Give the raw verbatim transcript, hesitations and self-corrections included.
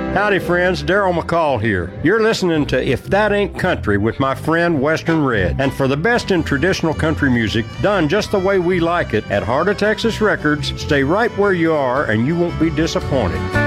Howdy, friends. Daryl McCall here. You're listening to If That Ain't Country with my friend Western Red. And for the best in traditional country music, done just the way we like it, at Heart of Texas Records, stay right where you are and you won't be disappointed.